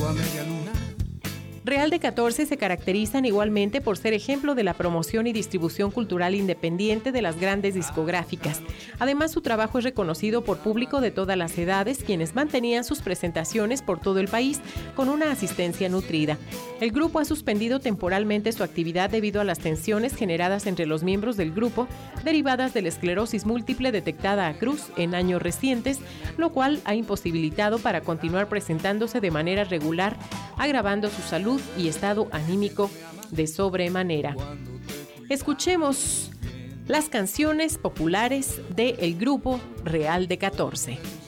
ciego a media luna. Real de 14 se caracterizan igualmente por ser ejemplo de la promoción y distribución cultural independiente de las grandes discográficas. Además, su trabajo es reconocido por público de todas las edades, quienes mantenían sus presentaciones por todo el país con una asistencia nutrida. El grupo ha suspendido temporalmente su actividad debido a las tensiones generadas entre los miembros del grupo, derivadas de la esclerosis múltiple detectada a Cruz en años recientes, lo cual ha imposibilitado para continuar presentándose de manera regular, agravando su salud y estado anímico de sobremanera. Escuchemos las canciones populares del grupo Real de 14.